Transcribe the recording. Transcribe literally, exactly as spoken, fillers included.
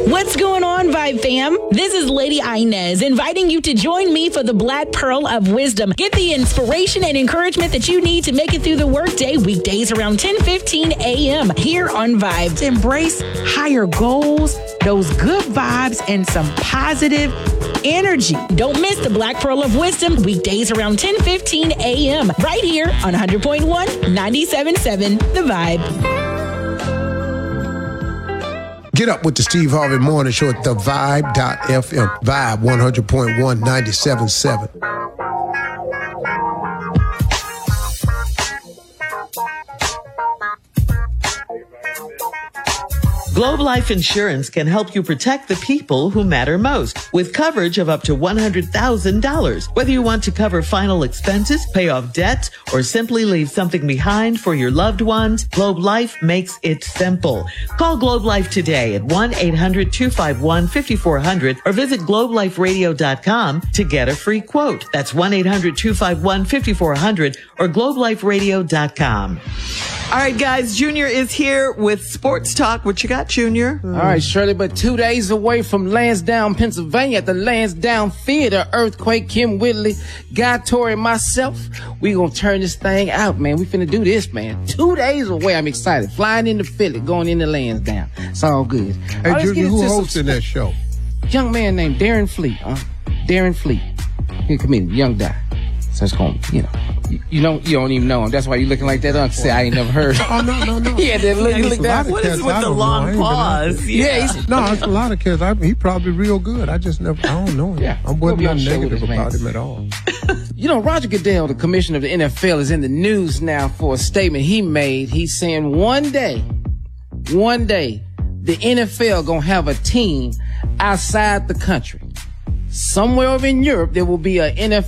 What's going on, Vibe fam? This is Lady Inez inviting you to join me for the Black Pearl of Wisdom. Get the inspiration and encouragement that you need to make it through the workday weekdays around ten fifteen a.m. here on Vibe. Embrace higher goals, those good vibes, and some positive energy. Don't miss the Black Pearl of Wisdom weekdays around ten fifteen a.m. right here on one hundred point one, ninety-seven point seven The Vibe. Get up with the Steve Harvey Morning Show at the vibe dot f m. Vibe one hundred point one, ninety-seven point seven. Globe Life Insurance can help you protect the people who matter most with coverage of up to one hundred thousand dollars. Whether you want to cover final expenses, pay off debt, or simply leave something behind for your loved ones, Globe Life makes it simple. Call Globe Life today at one eight hundred, two five one, five four zero zero or visit globe life radio dot com to get a free quote. That's one eight hundred, two five one, five four zero zero or globe life radio dot com. All right, guys, Junior is here with Sports Talk. What you got, Junior? All right, Shirley, but two days away from Lansdowne, Pennsylvania at the Lansdowne Theater, Earthquake, Kim Whitley, Guy Torrey, and myself, we gonna turn this thing out, man. We finna do this, man. Two days away, I'm excited. Flying into Philly, going into Lansdowne. It's all good. Hey, right, Junior, who hosting some... that show? Young man named Darren Fleet, huh? Darren Fleet. He's a comedian, young guy. So it's going, you know, you, you don't, you don't even know him. That's why you looking like that. Uncle say I ain't never heard. Oh no, no, no. Yeah, that look, look that. What is with the long pause? Yeah, yeah. he's, No, it's a lot of kids. I, he probably real good. I just never, I don't know him. Yeah, I wasn't we'll negative this, about man. him at all. You know, Roger Goodell, the commissioner of the N F L, is in the news now for a statement he made. He's saying one day, one day, the N F L gonna have a team outside the country. Somewhere over in Europe, there will be a N F L